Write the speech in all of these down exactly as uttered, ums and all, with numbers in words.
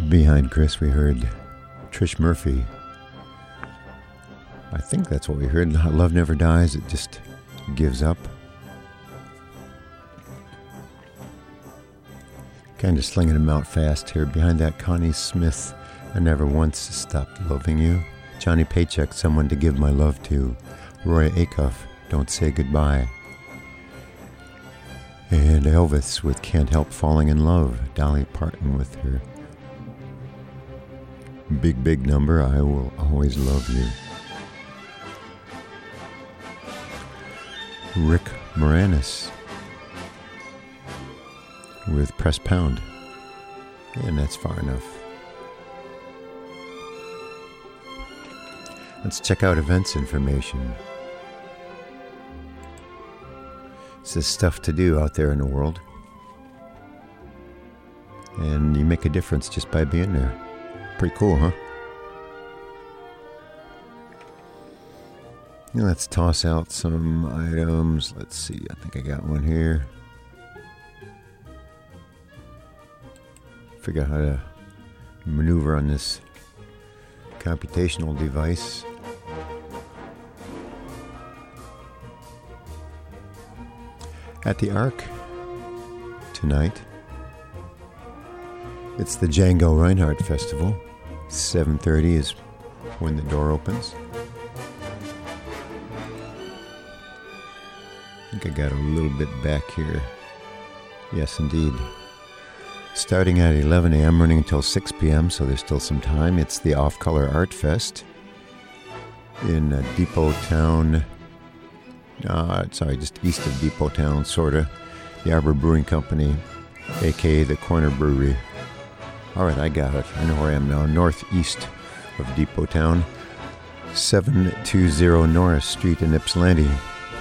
Behind Chris, we heard Trish Murphy. I think that's what we heard. Love Never Dies, it just gives up. Kind of slinging them out fast here. Behind that, Connie Smith, I Never Once Stopped Loving You. Johnny Paycheck, Someone to Give My Love To. Roy Acuff, Don't Say Goodbye. And Elvis with Can't Help Falling in Love. Dolly Parton with her big, big number, I Will Always Love You. Rick Moranis with Press Pound. And that's far enough. Let's check out events information. There's stuff to do out there in the world. And you make a difference just by being there. Pretty cool, huh? Now let's toss out some items. Let's see, I think I got one here. Figure out how to maneuver on this computational device. At the Ark tonight, it's the Django Reinhardt Festival. seven thirty is when the door opens. I think I got a little bit back here. Yes, indeed. Starting at eleven a.m., running until six p.m., so there's still some time. It's the Off Color Art Fest in uh, Depot Town. Uh, sorry, just east of Depot Town, sort of. The Arbor Brewing Company, a k a the Corner Brewery. All right, I got it. I know where I am now. Northeast of Depot Town, seven twenty Norris Street in Ypsilanti.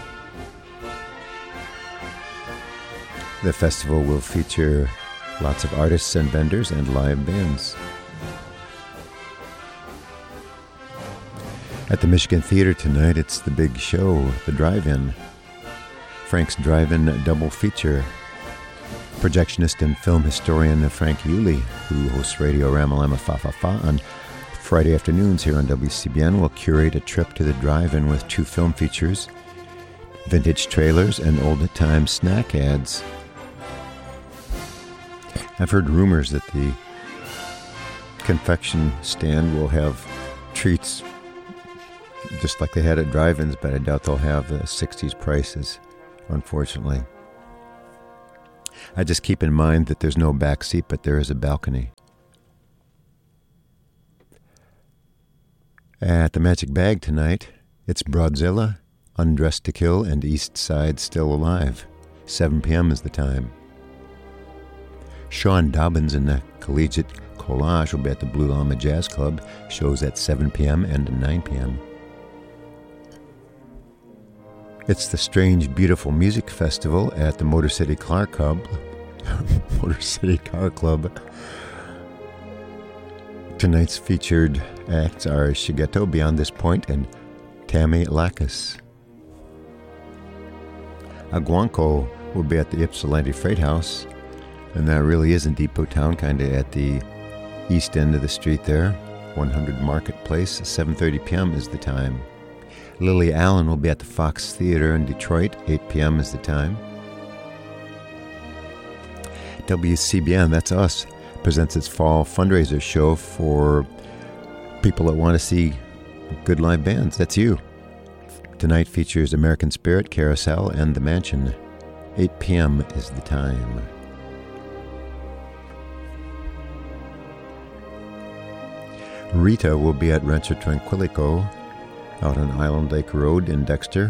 The festival will feature lots of artists and vendors and live bands. At the Michigan Theater tonight, it's the big show, The Drive-In. Frank's Drive-In double feature. Projectionist and film historian Frank Yulee, who hosts Radio Ramalama Fa Fa Fa on Friday afternoons here on W C B N, will curate a trip to the drive-in with two film features, vintage trailers, and old-time snack ads. I've heard rumors that the confection stand will have treats just like they had at drive-ins, but I doubt they'll have the sixties prices, unfortunately. I just keep in mind that there's no back seat, but there is a balcony. At the Magic Bag tonight, it's Broadzilla, Undressed to Kill, and East Side Still Alive. seven p.m. is the time. Sean Dobbins and the Collegiate Collage will be at the Blue Llama Jazz Club. Shows at seven p.m. and nine p.m. It's the Strange Beautiful Music Festival at the Motor City Car Club. Motor City Car Club. Tonight's featured acts are Shigeto, Beyond This Point, and Tammy Lacus. Aguanco will be at the Ypsilanti Freight House, and that really is in Depot Town, kind of at the east end of the street there. one hundred Marketplace, seven thirty p.m. is the time. Lily Allen will be at the Fox Theater in Detroit, eight p.m. is the time. W C B N, that's us, presents its fall fundraiser show for people that want to see good live bands. That's you. Tonight features American Spirit, Carousel, and The Mansion. eight p.m. is the time. Rita will be at Rancho Tranquilico out on Island Lake Road in Dexter.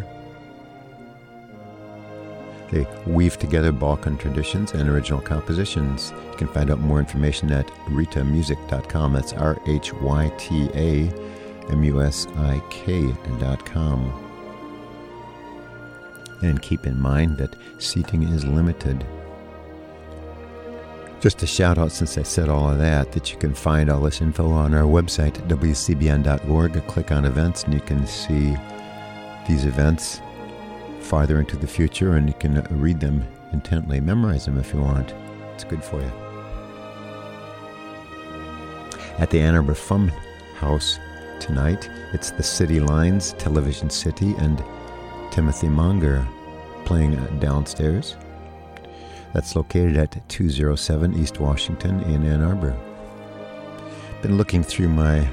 They weave together Balkan traditions and original compositions. You can find out more information at rita music dot com. That's R H Y T A M U S I K dot com. And keep in mind that seating is limited. Just a shout out, since I said all of that, that you can find all this info on our website at w c b n dot org. Click on events and you can see these events farther into the future, and you can read them intently, memorize them if you want. It's good for you. At the Ann Arbor Fun House tonight, it's the City Lines, Television City, and Timothy Munger playing downstairs. That's located at two oh seven East Washington in Ann Arbor. Been looking through my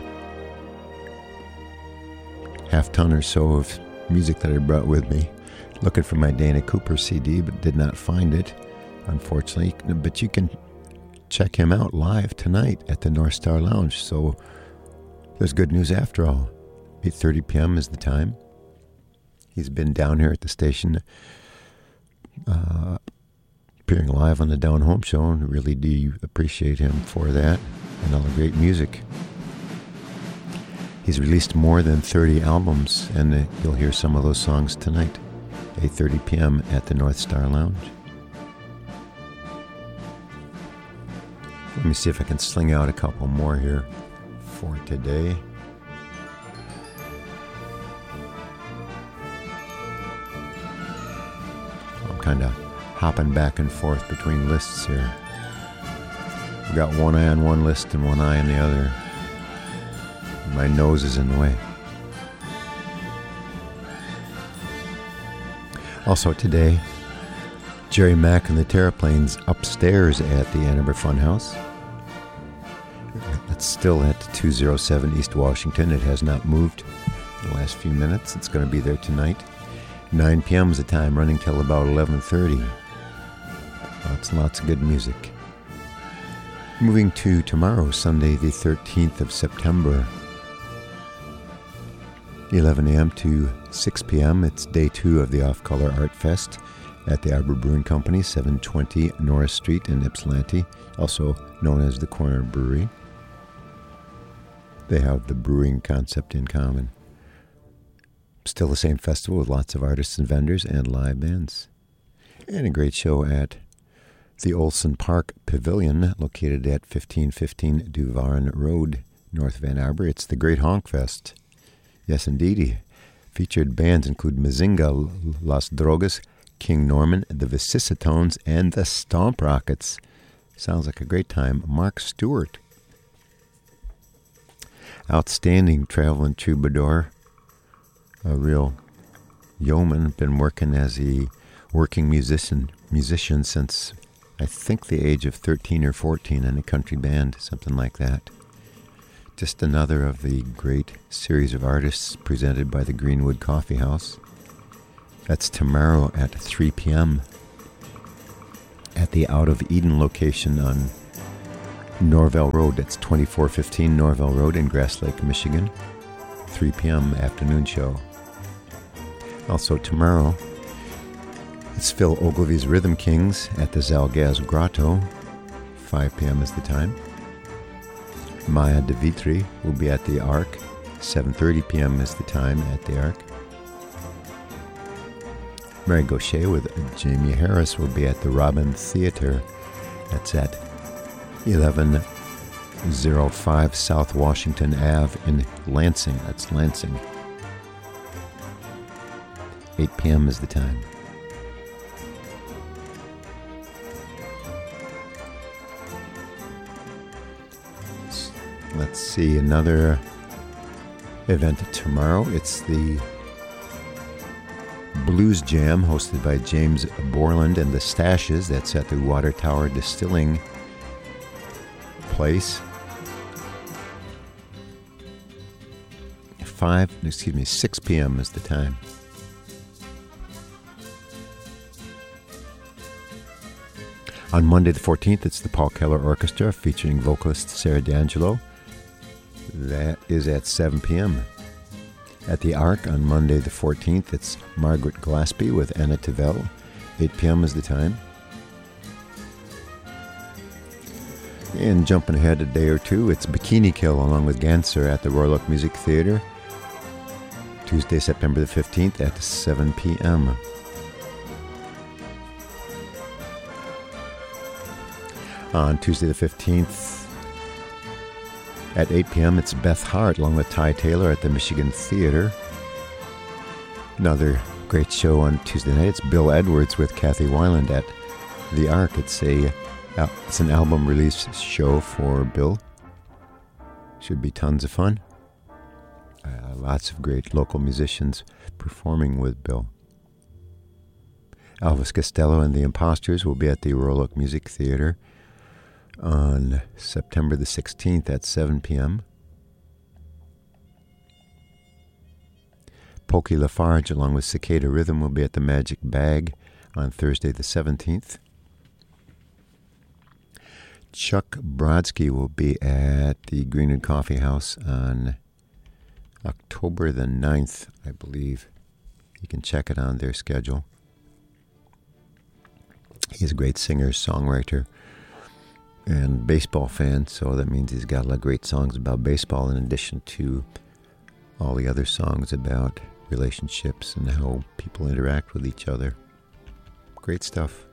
half ton or so of music that I brought with me, looking for my Dana Cooper C D, but did not find it, unfortunately. But you can check him out live tonight at the North Star Lounge. So there's good news after all. eight thirty p.m. is the time. He's been down here at the station uh, appearing live on the Down Home Show, and really do appreciate him for that and all the great music. He's released more than thirty albums, and uh, you'll hear some of those songs tonight, eight thirty p.m. at the North Star Lounge. Let me see if I can sling out a couple more here for today. I'm kind of hopping back and forth between lists here. I've got one eye on one list and one eye on the other. My nose is in the way. Also today, Jerry Mack and the Terraplanes upstairs at the Ann Arbor Funhouse. It's still at two oh seven East Washington. It has not moved in the last few minutes. It's going to be there tonight. nine p.m. is the time, running till about eleven thirty. Lots and lots of good music. Moving to tomorrow, Sunday the thirteenth of September. eleven a.m. to six p.m. It's day two of the Off-Color Art Fest at the Arbor Brewing Company, seven twenty Norris Street in Ypsilanti, also known as the Corner Brewery. They have the brewing concept in common. Still the same festival with lots of artists and vendors and live bands. And a great show at the Olson Park Pavilion, located at fifteen fifteen Duvarn Road, North Van Arbor. It's the Great Honk Fest. Yes, indeed. Featured bands include Mazinga, Las Drogas, King Norman, the Vicissitones, and the Stomp Rockets. Sounds like a great time. Mark Stewart. Outstanding traveling troubadour. A real yeoman. Been working as a working musician musician since, I think, the age of thirteen or fourteen in a country band, something like that. Just another of the great series of artists presented by the Greenwood Coffee House. That's tomorrow at three p.m. at the Out of Eden location on Norvell Road. That's twenty-four fifteen Norvell Road in Grass Lake, Michigan. three p.m. afternoon show. Also tomorrow, it's Phil Ogilvy's Rhythm Kings at the Zalgaz Grotto. five p.m. is the time. Maya De Vitri will be at the Ark. seven thirty p.m. is the time at the Ark. Mary Gauthier with Jamie Harris will be at the Robin Theater. That's at eleven oh five South Washington Avenue in Lansing. That's Lansing. eight p.m. is the time. Let's see, another event tomorrow. It's the Blues Jam, hosted by James Borland and the Stashes. That's at the Water Tower Distilling Place. Five, excuse me, six p.m. is the time. On Monday the fourteenth, it's the Paul Keller Orchestra featuring vocalist Sarah D'Angelo. That is at seven p.m. At the Ark on Monday the fourteenth, it's Margaret Glaspie with Anna Tavel. eight p.m. is the time. And jumping ahead a day or two, it's Bikini Kill along with Ganser at the Royal Oak Music Theater. Tuesday, September the fifteenth at seven p.m. On Tuesday the fifteenth at eight p.m. it's Beth Hart along with Ty Taylor at the Michigan Theater. Another great show on Tuesday night. It's Bill Edwards with Kathy Weiland at the Ark. It's a it's an album release show for Bill. Should be tons of fun. Uh, lots of great local musicians performing with Bill. Elvis Costello and the Imposters will be at the Roloc Music Theater on September the sixteenth at seven p.m. Pokey Lafarge along with Cicada Rhythm will be at the Magic Bag on Thursday the seventeenth. Chuck Brodsky will be at the Greenwood Coffee House on October the ninth, I believe. You can check it on their schedule. He's a great singer, songwriter, and baseball fan, so that means he's got a lot of great songs about baseball in addition to all the other songs about relationships and how people interact with each other. Great stuff.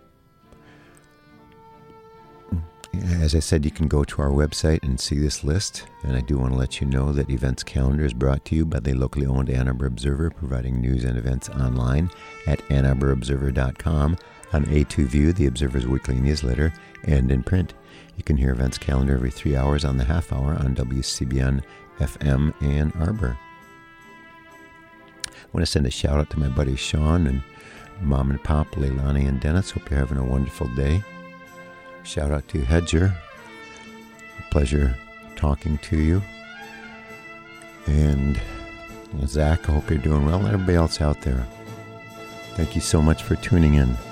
As I said, you can go to our website and see this list, and I do want to let you know that Events Calendar is brought to you by the locally owned Ann Arbor Observer, providing news and events online at ann arbor observer dot com, on A two View, the Observer's weekly newsletter, and in print. You can hear Events Calendar every three hours on the half hour on W C B N F M Ann Arbor. I want to send a shout out to my buddy Sean and Mom and Pop, Leilani and Dennis. Hope you're having a wonderful day. Shout out to Hedger. A pleasure talking to you. And Zach, I hope you're doing well. And everybody else out there. Thank you so much for tuning in.